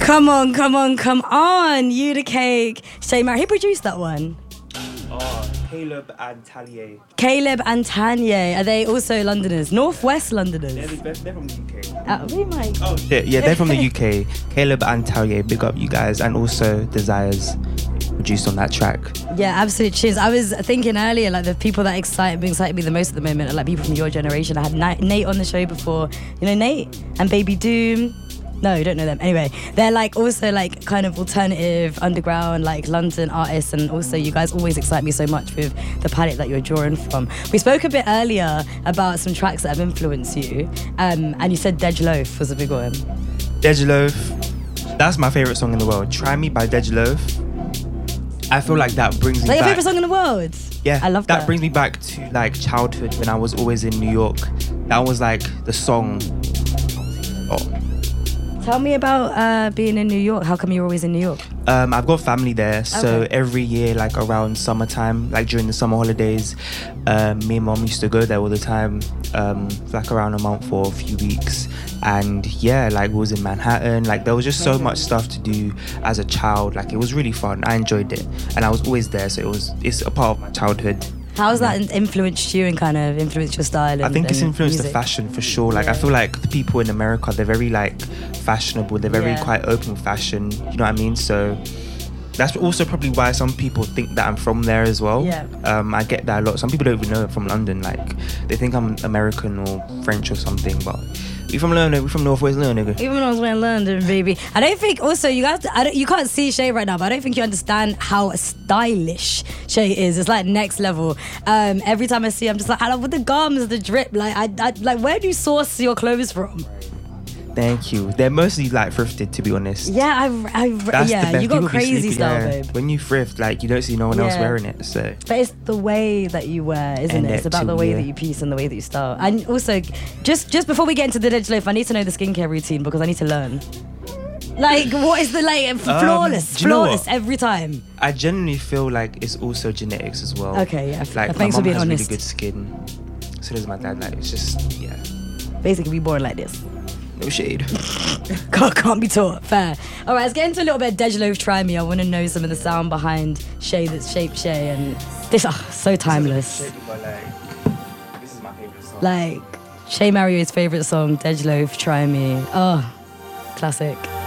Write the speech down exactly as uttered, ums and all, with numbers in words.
Come on, come on, come on. You the Cake. Shay Mary. Who produced that one? Oh, Caleb and Talia. Caleb and Tanya. Are they also Londoners? Northwest Londoners? They're, they're, they're from the U K. Uh, we might. Oh, shit. Yeah, they're from the U K. Caleb and Talia, big up you guys. And also Desires produced on that track. Yeah, absolute cheers. I was thinking earlier, like the people that excite, excite me the most at the moment are like people from your generation. I had Nate, Nate on the show before. You know Nate? And Baby Doom. No, you don't know them. Anyway, they're like also like kind of alternative, underground, like London artists, and also you guys always excite me so much with the palette that you're drawing from. We spoke a bit earlier about some tracks that have influenced you, um, and you said Dej Loaf was a big one. Dej Loaf, that's my favourite song in the world. Try Me by Dej Loaf. I feel like that brings me Is that your back. favourite song in the world? Yeah, I love that. That brings me back to like childhood when I was always in New York. That was like the song. Oh. Tell me about uh, being in New York. How come you're always in New York? Um, I've got family there, so Okay. every year, like around summertime, like during the summer holidays, um, me and mom used to go there all the time, um, for like around a month or a few weeks. And yeah, like we was in Manhattan. Like there was just so much stuff to do as a child. Like it was really fun. I enjoyed it, and I was always there. So it was it's a part of my childhood. How's that influenced you and kind of influenced your style? And, I think it's and influenced music? the fashion for sure. Like Yeah. I feel like the people in America, they're very like fashionable. They're very Yeah. quite open with fashion. You know what I mean? So that's also probably why some people think that I'm from there as well. Yeah. Um, I get that a lot. Some people don't even know I'm from London. Like they think I'm American or French or something. But we from London. We from Northwest London. Even when I was in London, baby. I don't think also you guys. I don't, you can't see Shay right now, but I don't think you understand how stylish Shay is. It's like next level. Um, every time I see, her, I'm just like, I love with the gums, the drip. Like, I, I like, where do you source your clothes from? Thank you. They're mostly like thrifted, to be honest. Yeah, I, I That's yeah. the best. You got People be crazy sleeping, style, yeah. babe. When you thrift, like you don't see no one else Yeah. wearing it. So But it's the way that you wear, isn't And it? It's that about the too, way yeah. that you piece and the way that you style. And also, just just before we get into the Dej Loaf, I need to know the skincare routine because I need to learn. Like, what is the like flawless, Um, do you know what? flawless every time? I genuinely feel like it's also genetics as well. Okay, yeah. Like my Thanks for mum being has honest. really good skin. So does my dad. Like it's just yeah. Basically, we born like this. No shade. Can't, can't be taught. Fair. All right, let's get into a little bit of Dej Loaf Try Me. I want to know some of the sound behind Shay that's shaped Shay, and this ah so timeless. This is my favorite song. Like Shay Mario's favorite song, Dej Loaf Try Me. Oh, classic.